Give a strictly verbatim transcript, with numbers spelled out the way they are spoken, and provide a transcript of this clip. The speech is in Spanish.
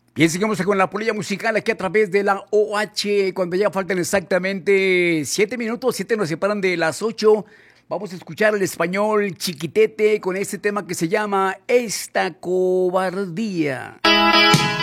Bien, sigamos con la polilla musical aquí a través de la O H. Cuando ya faltan exactamente siete minutos, siete nos separan de las ocho. Vamos a escuchar el español Chiquitete con este tema que se llama Esta Cobardía.